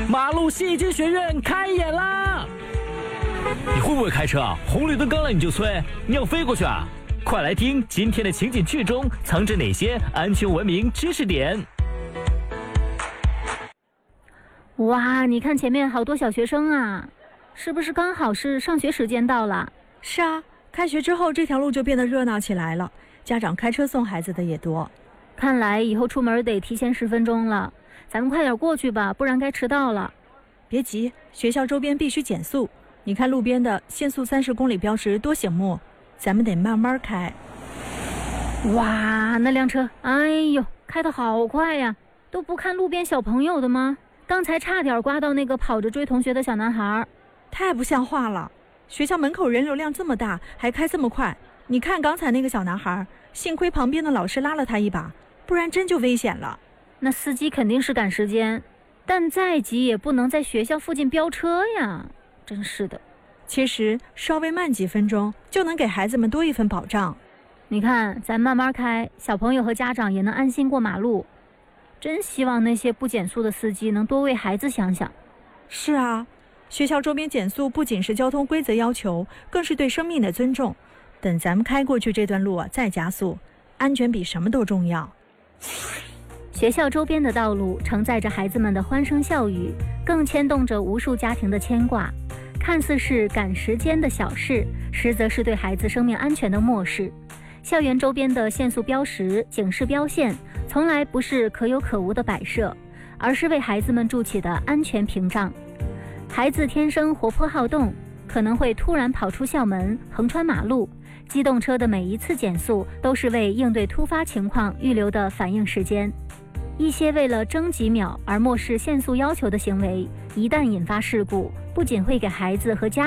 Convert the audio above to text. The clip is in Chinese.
马路戏剧学院开演啦！你会不会开车啊？红绿灯刚来你就催，你要飞过去啊？快来听今天的情景剧中藏着哪些安全文明知识点。 哇，你看前面好多小学生啊，是不是刚好是上学时间到了？ 是啊，开学之后这条路就变得热闹起来了，家长开车送孩子的也多。 看来以后出门得提前10分钟了，咱们快点过去吧，不然该迟到了。 别急，学校周边必须减速。你看路边的限速30公里标识多醒目，咱们得慢慢开。 哇，那辆车，哎呦，开得好快呀！都不看路边小朋友的吗？刚才差点刮到那个跑着追同学的小男孩。 太不像话了！学校门口人流量这么大，还开这么快。你看刚才那个小男孩，幸亏旁边的老师拉了他一把，不然真就危险了。 那司机肯定是赶时间，但再急也不能在学校附近飙车呀，真是的。 其实稍微慢几分钟就能给孩子们多一份保障。 你看咱慢慢开，小朋友和家长也能安心过马路。真希望那些不减速的司机能多为孩子想想。 是啊，学校周边减速不仅是交通规则要求，更是对生命的尊重。等咱们开过去这段路啊，再加速，安全比什么都重要。 学校周边的道路承载着孩子们的欢声笑语，更牵动着无数家庭的牵挂。看似是赶时间的小事，实则是对孩子生命安全的漠视。校园周边的限速标识、警示标线，从来不是可有可无的摆设，而是为孩子们筑起的安全屏障。孩子天生活泼好动，可能会突然跑出校门，横穿马路。机动车的每一次减速，都是为应对突发情况预留的反应时间。一些为了争几秒而漠视限速要求的行为，一旦引发事故，不仅会给孩子和家